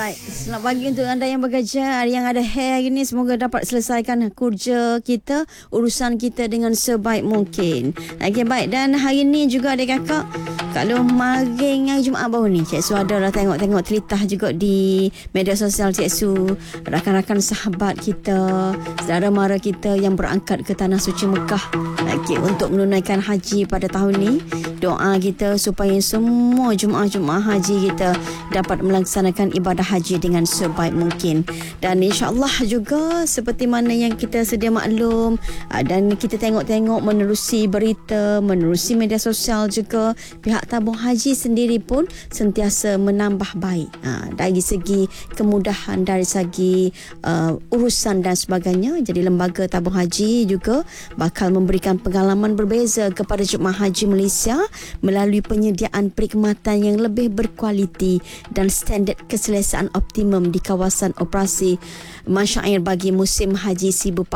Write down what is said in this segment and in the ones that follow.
Alright, selamat pagi untuk anda yang bekerja, yang ada hair hari ni. Semoga dapat selesaikan kerja kita, urusan kita dengan sebaik mungkin. Okey, baik. Dan hari ni juga ada kakak, kalau maring hari Jumaat baru ni, Cik Su ada lah tengok-tengok teritah juga di media sosial Cik Su. Rakan-rakan sahabat kita, saudara mara kita yang berangkat ke Tanah Suci Mekah, okey, untuk menunaikan haji pada tahun ni. Doa kita supaya semua jemaah-jemaah haji kita dapat melaksanakan ibadah haji dengan sebaik mungkin. Dan insya-Allah juga seperti mana yang kita sedia maklum, dan kita tengok-tengok menerusi berita, menerusi media sosial juga, pihak tabung haji sendiri pun sentiasa menambah baik dari segi kemudahan, dari segi urusan dan sebagainya. Jadi lembaga tabung haji juga bakal memberikan pengalaman berbeza kepada jemaah haji Malaysia melalui penyediaan perkhidmatan yang lebih berkualiti dan standard keselesaan optimum di kawasan operasi Masyair bagi musim haji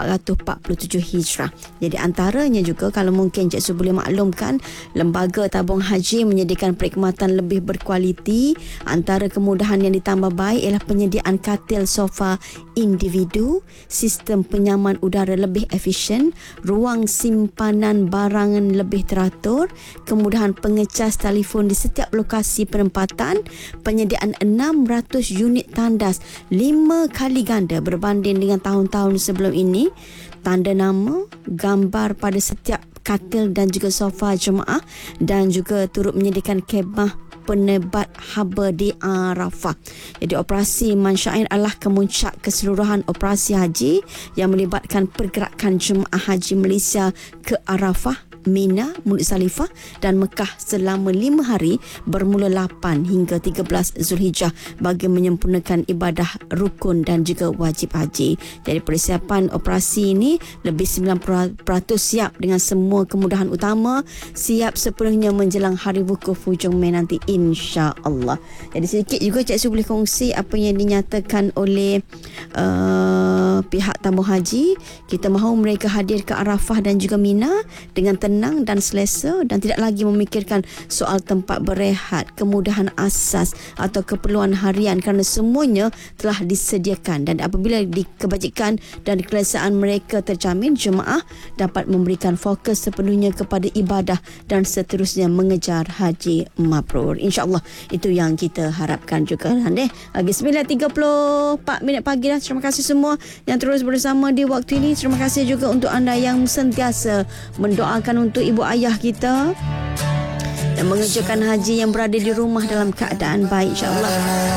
1447 Hijrah. Jadi antaranya juga, kalau mungkin Cik Su boleh maklumkan, lembaga tabung haji menyediakan perkhidmatan lebih berkualiti. Antara kemudahan yang ditambah baik ialah penyediaan katil sofa individu, sistem penyaman udara lebih efisien, ruang simpanan barangan lebih teratur, kemudahan pengecas telefon di setiap lokasi penempatan, penyediaan 600 unit tandas 5 kali ganda berbanding dengan tahun-tahun sebelum ini, tanda nama, gambar pada setiap katil dan juga sofa jemaah, dan juga turut menyediakan kemah penebat haba di Arafah. Jadi operasi Mansyair adalah kemuncak keseluruhan operasi haji yang melibatkan pergerakan jemaah haji Malaysia ke Arafah, Mina, Muzdalifah dan Mekah selama 5 hari bermula 8 hingga 13 Zulhijjah bagi menyempurnakan ibadah rukun dan juga wajib haji. Jadi persiapan operasi ini lebih 90% siap dengan semua kemudahan utama, siap sepenuhnya menjelang hari wukuf hujung Mei nanti, insya-Allah. Jadi sedikit juga Cik Su boleh kongsi apa yang dinyatakan oleh pihak tabung haji. Kita mahu mereka hadir ke Arafah dan juga Mina dengan tenang dan selesa dan tidak lagi memikirkan soal tempat berehat, kemudahan asas atau keperluan harian, kerana semuanya telah disediakan. Dan apabila kebajikan dan keselesaan mereka terjamin, jemaah dapat memberikan fokus sepenuhnya kepada ibadah dan seterusnya mengejar haji mabrur. InsyaAllah itu yang kita harapkan juga. Lagi 9.34 minit pagi dah. Terima kasih semua yang terus bersama di waktu ini. Terima kasih juga untuk anda yang sentiasa mendoakan untuk ibu ayah kita dan mengerjakan haji yang berada di rumah dalam keadaan baik, insya-Allah.